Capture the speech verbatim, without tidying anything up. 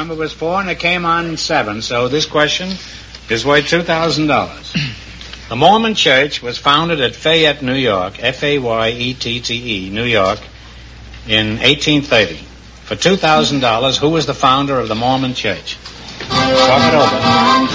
number was four, and it came on seven. So this question is worth two thousand dollars. The Mormon Church was founded at Fayette, New York, F A Y E T T E, New York, in eighteen thirty. For two thousand dollars, who was the founder of the Mormon Church? Talk it over.